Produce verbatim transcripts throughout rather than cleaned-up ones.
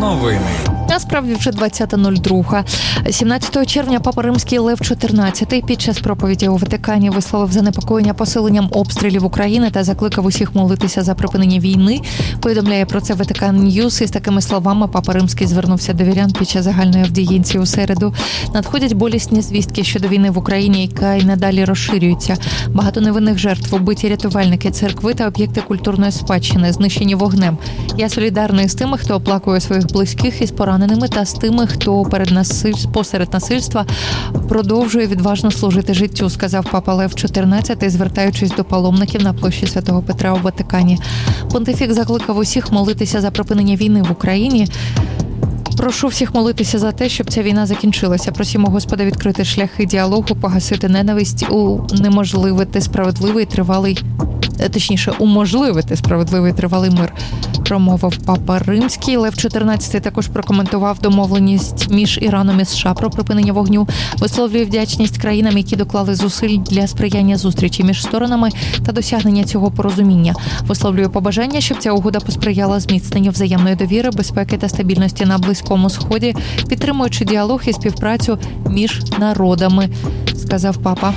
Новини. Насправді вже двадцята друга. сімнадцятого червня Папа Римський Лев чотирнадцятий під час проповіді у Ватикані висловив занепокоєння посиленням обстрілів України та закликав усіх молитися за припинення війни. Повідомляє про це Ватикан Ньюс. Із такими словами Папа Римський звернувся до вірян під час загальної авдієнції у середу. Надходять болісні звістки щодо війни в Україні, яка й надалі розширюється. Багато невинних жертв, убиті рятувальники, церкви та об'єкти культурної спадщини, знищені вогнем. Я солідарний з тими, хто оплакує своїх близьких із пораненими та з тими, хто перед насиль... посеред насильства продовжує відважно служити життю, сказав Папа Лев чотирнадцятий, звертаючись до паломників на площі Святого Петра у Ватикані. Понтифік закликав усіх молитися за припинення війни в Україні. Прошу всіх молитися за те, щоб ця війна закінчилася. Просімо Господа відкрити шляхи діалогу, погасити ненависть, унеможливити справедливий тривалий, точніше, уможливити справедливий тривалий мир, промовив Папа Римський. Лев чотирнадцятий також прокоментував домовленість між Іраном і США про припинення вогню, висловлює вдячність країнам, які доклали зусиль для сприяння зустрічі між сторонами та досягнення цього порозуміння. Висловлює побажання, щоб ця угода посприяла зміцненню взаємної довіри, безпеки та стабільності на Близькому Сході, підтримуючи діалог і співпрацю між народами, сказав Папа.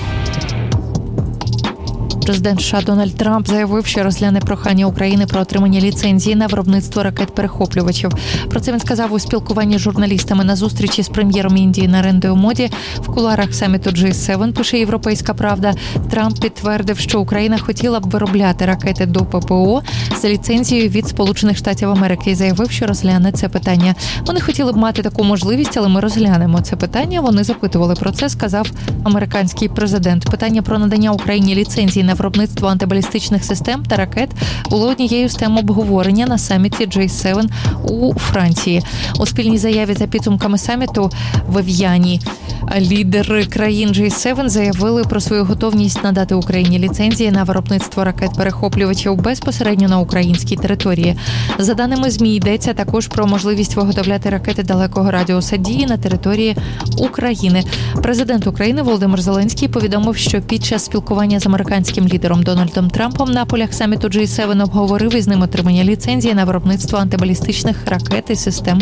Президент США Дональд Трамп заявив, що розгляне прохання України про отримання ліцензії на виробництво ракет-перехоплювачів. Про це він сказав у спілкуванні з журналістами на зустрічі з прем'єром Індії Нарендрою Моді в кулуарах саміту джі сім, пише «Європейська правда». Трамп підтвердив, що Україна хотіла б виробляти ракети до ППО за ліцензією від Сполучених Штатів Америки і заявив, що розгляне це питання. Вони хотіли б мати таку можливість, але ми розглянемо це питання. Вони запитували про це, сказав американський президент. Питання про надання Україні ліцензії на виробництво антибалістичних систем та ракет було однією з тем обговорення на саміті джі сім у Франції. У спільній заяві за підсумками саміту в Ев'яні лідери країн джі сім заявили про свою готовність надати Україні ліцензії на виробництво ракет-перехоплювачів безпосередньо на українській території. За даними ЗМІ, йдеться також про можливість виготовляти ракети далекого радіуса дії на території України. Президент України Володимир Зеленський повідомив, що під час спілкування з американським лідером Дональдом Трампом на полях саміту джі сім обговорив із ним отримання ліцензії на виробництво антибалістичних ракет і систем.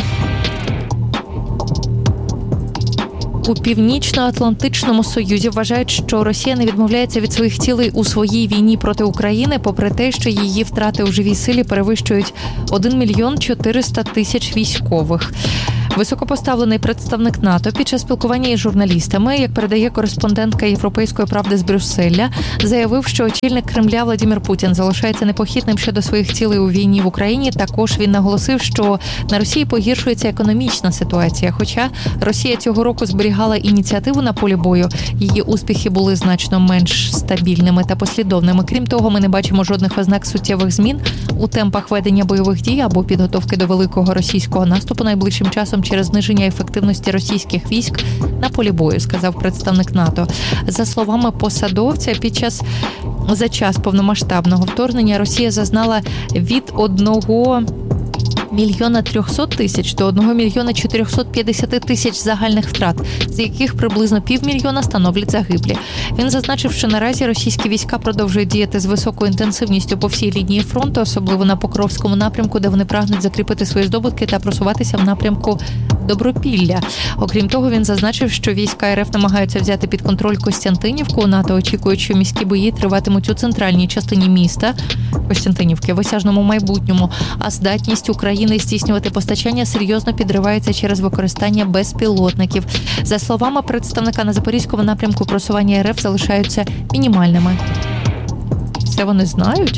У Північно-Атлантичному Союзі вважають, що Росія не відмовляється від своїх цілей у своїй війні проти України, попри те, що її втрати у живій силі перевищують один мільйон чотириста тисяч військових. Високопоставлений представник НАТО під час спілкування із журналістами, як передає кореспондентка «Європейської правди» з Брюсселя, заявив, що очільник Кремля Владимир Путін залишається непохитним щодо своїх цілей у війні в Україні. Також він наголосив, що на Росії погіршується економічна ситуація. Хоча Росія цього року зберігала ініціативу на полі бою, її успіхи були значно менш стабільними та послідовними. Крім того, ми не бачимо жодних ознак суттєвих змін у темпах ведення бойових дій або підготовки до великого російського наступу найближчим часом через зниження ефективності російських військ на полі бою, сказав представник НАТО. За словами посадовця, під час за час повномасштабного вторгнення Росія зазнала від одного мільйона трьохсот тисяч до одного мільйона чотирьохсот п'ятдесят тисяч загальних втрат, з яких приблизно півмільйона становлять загиблі. Він зазначив, що наразі російські війська продовжують діяти з високою інтенсивністю по всій лінії фронту, особливо на Покровському напрямку, де вони прагнуть закріпити свої здобутки та просуватися в напрямку Добропілля. Окрім того, він зазначив, що війська РФ намагаються взяти під контроль Костянтинівку. НАТО очікують, що міські бої триватимуть у центральній частині міста Костянтинівки в осяжному майбутньому, а здатність України здійснювати постачання серйозно підривається через використання безпілотників. За словами представника, на Запорізькому напрямку просування РФ залишаються мінімальними. Це вони знають?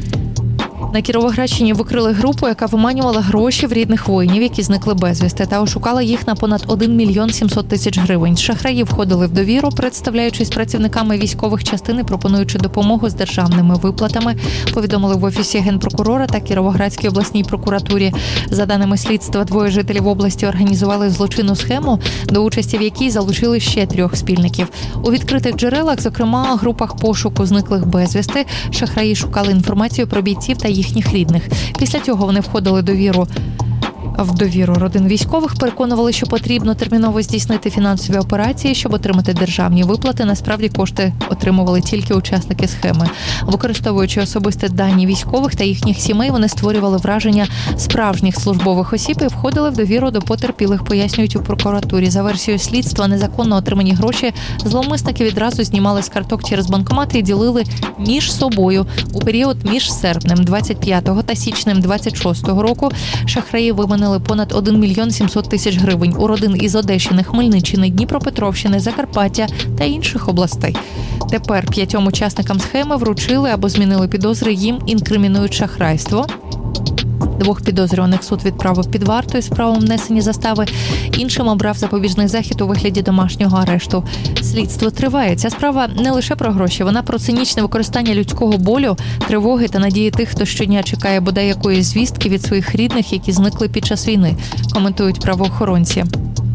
На Кіровоградщині викрили групу, яка виманювала гроші в рідних воїнів, які зникли безвісти, та ошукала їх на понад один мільйон сімсот тисяч гривень. Шахраї входили в довіру, представляючись працівниками військових частин і пропонуючи допомогу з державними виплатами, повідомили в Офісі Генпрокурора та Кіровоградській обласній прокуратурі. За даними слідства, двоє жителів області організували злочинну схему, до участі в якій залучили ще трьох спільників. У відкритих джерелах, зокрема, групах пошуку зниклих безвісти, шахраї шукали інформацію про бійців та їхніх рідних. Після цього вони входили до довіру в довіру родин військових, переконували, що потрібно терміново здійснити фінансові операції, щоб отримати державні виплати. Насправді кошти отримували тільки учасники схеми. Використовуючи особисті дані військових та їхніх сімей, вони створювали враження справжніх службових осіб і входили в довіру до потерпілих, пояснюють у прокуратурі. За версією слідства, незаконно отримані гроші зловмисники відразу знімали з карток через банкомати і ділили між собою. У період між серпнем двадцять п'ятого та січнем двадцять шостого року шахраї виманили понад один мільйон сімсот тисяч гривень у родин із Одещини, Хмельниччини, Дніпропетровщини, Закарпаття та інших областей. Тепер п'ятьом учасникам схеми вручили або змінили підозри, їм інкримінують шахрайство. Двох підозрюваних суд відправив під варту з правом внесення застави. Іншим обрав запобіжний захід у вигляді домашнього арешту. Слідство триває. Ця справа не лише про гроші, вона про цинічне використання людського болю, тривоги та надії тих, хто щодня чекає бодай якоїсь звістки від своїх рідних, які зникли під час війни, коментують правоохоронці.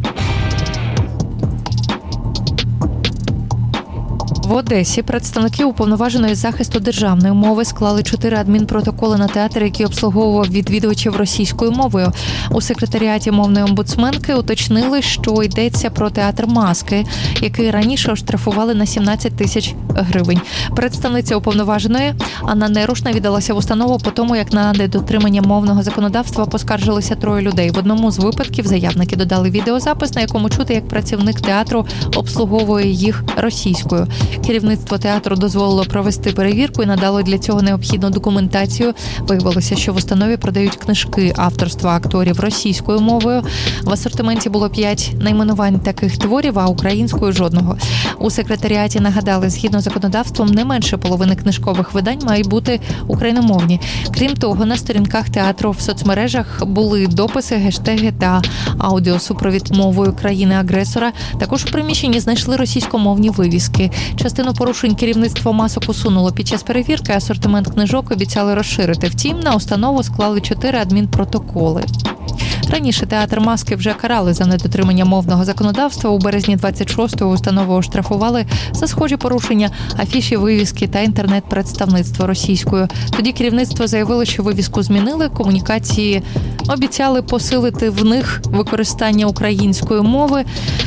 В Одесі представники Уповноваженої з захисту державної мови склали чотири адмінпротоколи на театр, який обслуговував відвідувачів російською мовою. У секретаріаті мовної омбудсменки уточнили, що йдеться про театр «Маски», який раніше оштрафували на сімнадцять тисяч гривень. Представниця Уповноваженої Анна Нерушна віддалася в установу по тому, як на недотримання мовного законодавства поскаржилися троє людей. В одному з випадків заявники додали відеозапис, на якому чути, як працівник театру обслуговує їх російською. Керівництво театру дозволило провести перевірку і надало для цього необхідну документацію. Виявилося, що в установі продають книжки авторства акторів російською мовою. В асортименті було п'ять найменувань таких творів, а українською – жодного. У секретаріаті нагадали, згідно з законодавством, не менше половини книжкових видань мають бути україномовні. Крім того, на сторінках театру в соцмережах були дописи, гештеги та аудіосупровід мовою країни-агресора. Також у приміщенні знайшли російськомовні вивіски. Частину порушень керівництво масок усунуло під час перевірки, асортимент книжок обіцяли розширити. Втім, на установу склали чотири адмінпротоколи. Раніше театр «Маски» вже карали за недотримання мовного законодавства. У березні двадцять шостого установу оштрафували за схожі порушення, афіші, вивіски та інтернет-представництво російською. Тоді керівництво заявило, що вивіску змінили, комунікації обіцяли посилити в них використання української мови,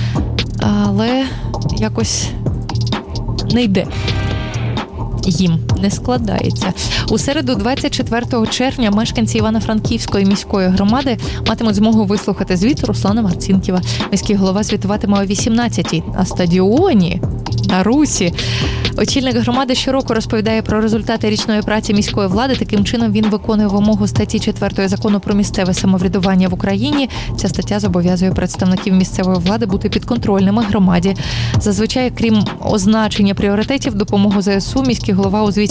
але якось не йде. Їм не складається. У середу, двадцять четвертого червня, мешканці Івано-Франківської міської громади матимуть змогу вислухати звіт Руслана Марцінкєва. Міський голова звітуватиме о вісімнадцятій на стадіоні на Русі. Очільник громади щороку розповідає про результати річної праці міської влади. Таким чином він виконує вимогу статті четвертої закону про місцеве самоврядування в Україні. Ця стаття зобов'язує представників місцевої влади бути підконтрольними громаді. Зазвичай, крім означення пріоритетів, допомогу зе ес у, міський голова у звіті